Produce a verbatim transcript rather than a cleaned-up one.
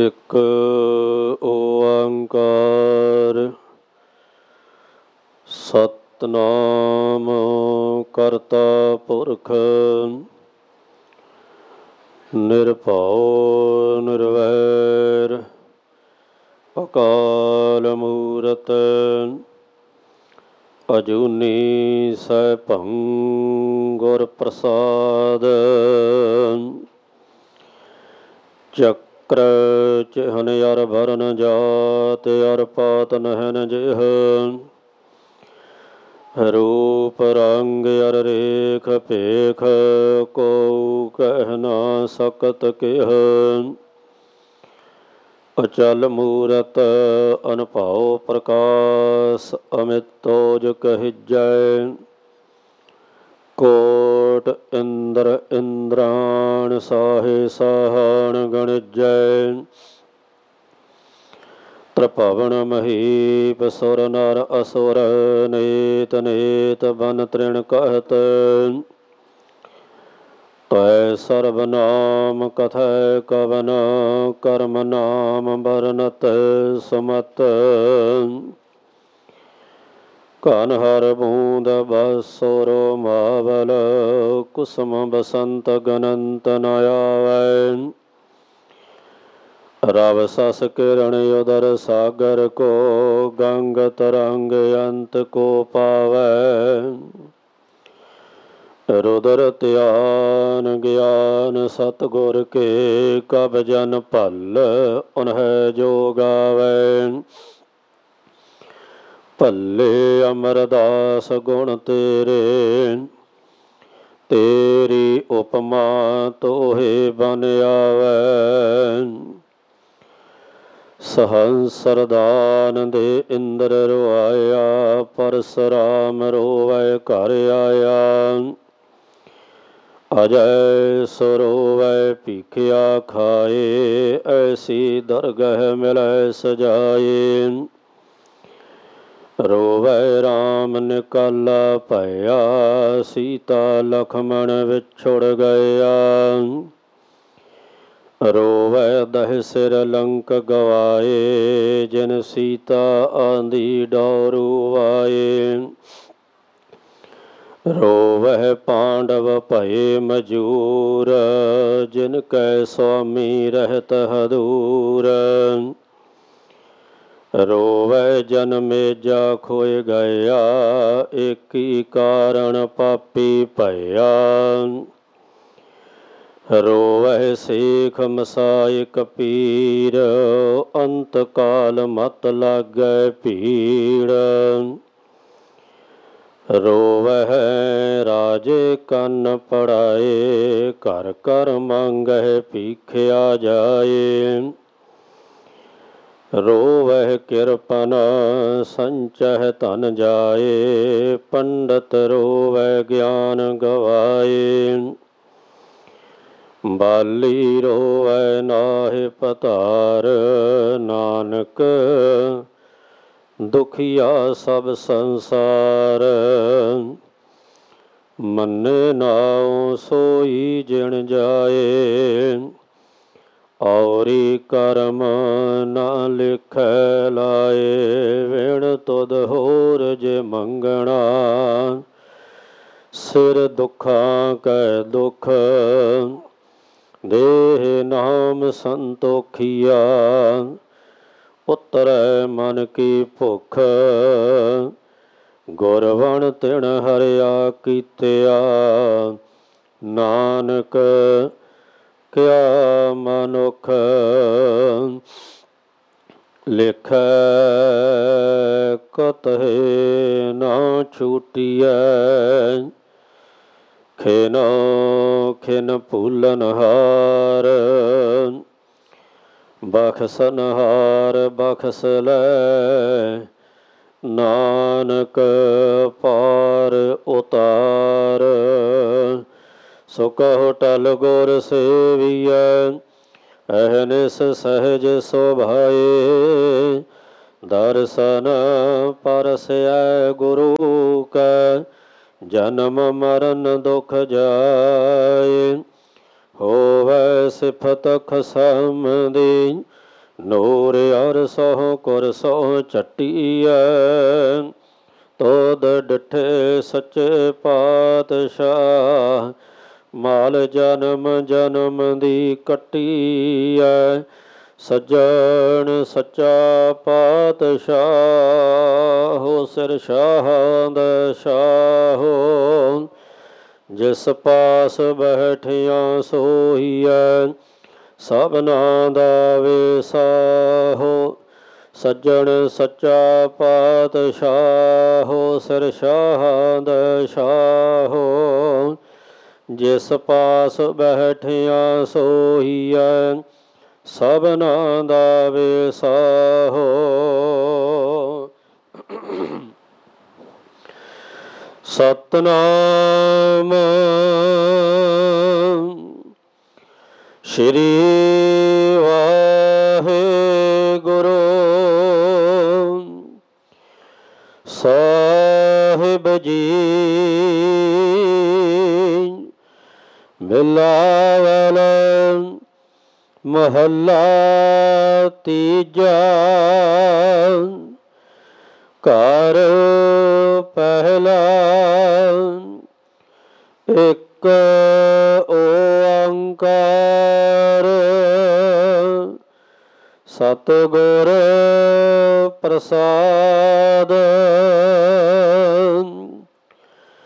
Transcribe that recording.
ਇੱਕ ਓੰਕਾਰ ਸਤਿਨਾਮ ਕਰਤਾ ਪੁਰਖ ਨਿਰਭਉ ਨਿਰਵੈਰ ਅਕਾਲ ਮੂਰਤ ਅਜੂਨੀ ਸੈਭੰ ਗੁਰ ਪ੍ਰਸਾਦ। ਚੱਕਰ ਚਿਹਨ ਅਰ ਭਰਨ ਜਾਤ ਅਰ ਪਾਤ ਨਹਿਨ ਜਿਹ ਰੂਪ ਰੰਗ ਅਰ ਰੇਖ ਭੇਖ ਕੋ ਕਹਿ ਨਾ ਸਕਤ ਕਿਹ। ਅਚਲ ਮੂਰਤ ਅਨਭਉ ਪ੍ਰਕਾਸ਼ ਅਮਿਤੋਜ ਕਹਿਜੈ। ਕੋਟ ਇੰਦਰ ਇੰਦਰਾਣ ਸਾਹੇ ਸਾਹਣ ਗਣਿਜੈ। ਤ੍ਰਿਭਵਨ ਮਹੀਪ ਸੁਰ ਨਰ ਅਸੁਰ ਨੇਤ ਨੇਤ ਬਨ ਤ੍ਰਿਣ ਕਹਿਤ। ਤੈ ਸਰਬ ਨਾਮ ਕਥੈ ਕਵਨ ਕਰਮ ਨਾਮ ਬਰਨਤ ਸੁਮਤ। ਘਨ ਹਰ ਬੂੰਦ ਬਸੁਰੋ ਮਾਵਲ ਕੁਸਮ ਬਸੰਤ ਗਨੰਤ ਨ ਆਵੈ। ਰਵ ਸਸ ਕਿਰਣ ਉਦਰ ਸਾਗਰ ਕੋ ਗੰਗ ਤਰੰਗ ਅੰਤ ਕੋ ਪਾਵੈ। ਰੁਦਰ ਧਿਆਨ ਗਿਆਨ ਸਤਿਗੁਰ ਕੇ ਕਬ ਜਨ ਭਲ ਉਨਹਿ ਜੋ ਗਾਵੈ। ਭੱਲੇ ਅਮਰਦਾਸ ਗੁਣ ਤੇਰੇ ਤੇਰੀ ਉਪਮਾ ਤੋਹੇ ਬਨ ਆਵੈ। ਸਹੰਸਰਦਾਨ ਦੇ ਇੰਦਰ ਰੁਆਇਆ ਪਰਸਰਾਮ ਰੋਵੈ ਘਰ ਆਇਆ। ਅਜੈ ਸਰੋਵੈ ਭੀਖਿਆ ਖਾਏ ਐਸੀ ਦਰਗਹ ਮਿਲੈ ਸਜਾਏ। ਰੋਵੈ ਰਾਮ ਨਿਕਾਲਾ ਭਇਆ ਸੀਤਾ ਲਖਮਣ ਵਿਛੁੜ ਗਿਆ। ਰੋਵੈ ਦਹਿ ਸਿਰ ਲੰਕ ਗਵਾਏ ਜਿਨ ਸੀਤਾ ਆਂਦੀ ਡੋਰੂ ਆਏ। ਰੋਵੈ ਪਾਂਡਵ ਭਏ ਮਜੂਰ ਜਿਨ ਕੈ ਸੁਆਮੀ ਰਹਿਤ ਹਦੂਰ। ਰੋਵੈ ਜਨਮੇਜਾ ਖੋਇ ਗਿਆ ਏਕੀ ਕਾਰਣ ਪਾਪੀ ਭਇਆ। ਰੋਵੈ ਸੇਖ ਮਸਾਇ ਕਪੀਰ ਅੰਤ ਕਾਲ ਮਤ ਲਾਗੈ ਭੀੜ। ਰੋਵੈ ਰਾਜੇ ਕੰਨ ਪੜਾਏ ਘਰ ਘਰ ਮੰਗਹਿ ਭੀਖਿਆ ਜਾਏ। ਰੋਵੈ ਕਿਰਪਨ ਸੰਚਹਿ ਧਨ ਜਾਏ ਪੰਡਤ ਰੋਵੈ ਗਿਆਨ ਗਵਾਏ। ਬਾਲੀ ਰੋਵੈ ਨਾਹਿ ਪਤਾਰ ਨਾਨਕ ਦੁਖੀਆ ਸਭ ਸੰਸਾਰ। ਮੰਨੇ ਨਾਉ ਸੋਈ ਜਿਣ ਜਾਏ ਔਰੀ ਕਰਮ ਨਾ ਲਿਖੈ ਲਾਏ। ਵਿਣ ਤੁਧ ਹੋਰ ਜੇ ਮੰਗਣਾ ਸਿਰ ਦੁੱਖਾਂ ਕੈ ਦੁੱਖ। ਦੇਹ ਨਾਮ ਸੰਤੋਖੀਆ ਉਤਰੈ ਮਨ ਕੀ ਭੁਖ। ਗੁਰਬਣ ਤਿਣ ਹਰਿਆ ਕੀਤਿਆ ਨਾਨਕ ਕਿਆ ਮਨੁਖ। ਲਿਖੈ ਕਤਹਿ ਨਾ ਛੂਟੀਐ ਖਿਨੋ ਖਿਨ ਭੂਲਨ ਹਾਰ। ਬਖਸਨ ਹਾਰ ਬਖਸ ਲੈ ਨਾਨਕ ਪਾਰ ਉਤਾਰ। ਸੋ ਕਹੋ ਟਲ ਗੁਰ ਸੇਵੀਐ ਅਹਨਿਸ ਸਹਿਜ ਸੁਭਾਏ। ਦਰਸ਼ਨ ਪਰਸੈ ਗੁਰੂ ਕੈ ਜਨਮ ਮਰਨ ਦੁਖ ਜਾਏ। ਹੋਵੈ ਸਿਫਤ ਖਸਮ ਦੀ ਨੂਰ ਅਰ ਸਹੁ ਕੁਰ ਸਹੁ ਚੱਟੀਐ ਤੋਦ ਡਿਠੇ ਸੱਚੇ ਪਾਤਸ਼ਾਹ ਮਾਲ ਜਨਮ ਜਨਮ ਦੀ ਕੱਟੀਐ ਸੱਜਣ ਸੱਚਾ ਪਾਤਸ਼ਾਹ ਸਿਰ ਸ਼ਾਹਾਂ ਦਾ ਸ਼ਾਹੋ ਜਿਸ ਪਾਸ ਬੈਠਿਆ ਸੋਈਐ ਸਭਨਾ ਦਾ ਵਿਸਾਹੋ ਸੱਜਣ ਸੱਚਾ ਪਾਤਸ਼ਾਹੋ ਸਿਰ ਸ਼ਾਹਾਂ ਦਾ ਸ਼ਾਹੋ ਜਿਸ ਪਾਸ ਬੈਠਿਆ ਸੋਈਐ ਸਭਨਾ ਦਾ ਵਿਸਾਹੋ। ਸਤਨਾਮ ਸ਼੍ਰੀ ਵਾਹਿਗੁਰੂ ਸਾਹਿਬ ਜੀ ਮਿਲਾਵਲ ਮਹੱਲਾ ਤੀਜਾ ਘਰ ਪਹਿਲਾ ਇੱਕ ਓੰਕਾਰ ਸਤਿਗੁਰ ਪ੍ਰਸਾਦਿ